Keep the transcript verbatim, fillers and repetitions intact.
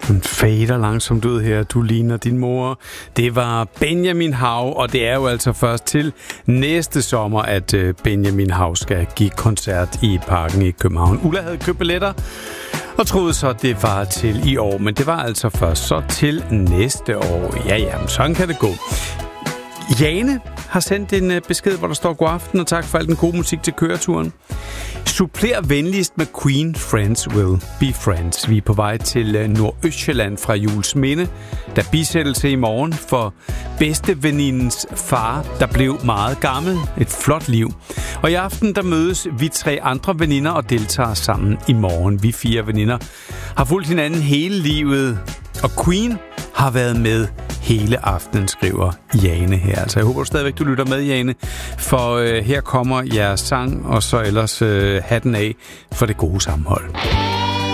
Den fader langsomt ud her. Du ligner din mor. Det var Benjamin Hav, og det er jo altså først til næste sommer, at Benjamin Hav skal give koncert i Parken i København. Ulla havde købt billetter og troede så, det var til i år, men det var altså først så til næste år. Ja, ja, sådan kan det gå. Jane har sendt en besked, hvor der står god aften, og tak for al den gode musik til køreturen. Suppler venligst med Queen, Friends Will Be Friends. Vi er på vej til Nordøstjylland fra Juelsminde. Der er bisættelse i morgen for bedstevenindens far, der blev meget gammel. Et flot liv. Og i aften der mødes vi tre andre veninder og deltager sammen i morgen. Vi fire veninder har fulgt hinanden hele livet, og Queen har været med hele aftenen, skriver Jane her. Altså, jeg håber stadigvæk, du lytter med, Jane, for øh, her kommer jeres sang, og så ellers øh, hatten af for det gode sammenhold.